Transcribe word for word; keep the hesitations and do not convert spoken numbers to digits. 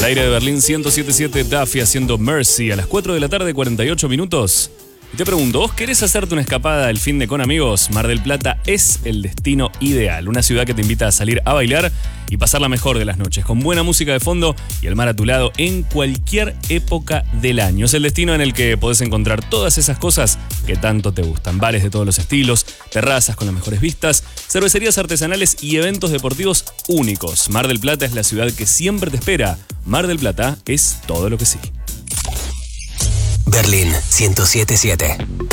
Al aire de Berlín ciento siete punto siete, Duffy haciendo Mercy a las cuatro de la tarde, cuarenta y ocho minutos. Y te pregunto, ¿vos querés hacerte una escapada el fin de con amigos? Mar del Plata es el destino ideal. Una ciudad que te invita a salir a bailar y pasar la mejor de las noches, con buena música de fondo y el mar a tu lado en cualquier época del año. Es el destino en el que podés encontrar todas esas cosas que tanto te gustan. Bares de todos los estilos, terrazas con las mejores vistas, cervecerías artesanales y eventos deportivos únicos. Mar del Plata es la ciudad que siempre te espera. Mar del Plata es todo lo que sí. Berlín ciento siete punto siete.